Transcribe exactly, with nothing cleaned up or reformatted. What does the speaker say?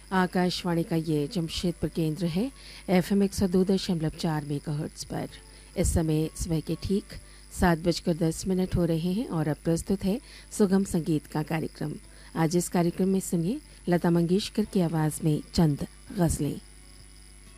आकाशवाणी का ये जमशेदपुर केंद्र है। एफएम एक सौ दो दशमलव चार मेगाहर्ट्ज पर इस समय सुबह के ठीक सात बजकर दस मिनट हो रहे हैं और अब प्रस्तुत है सुगम संगीत का कार्यक्रम। आज इस कार्यक्रम में सुनिए लता मंगेशकर की आवाज में चंद गजलें।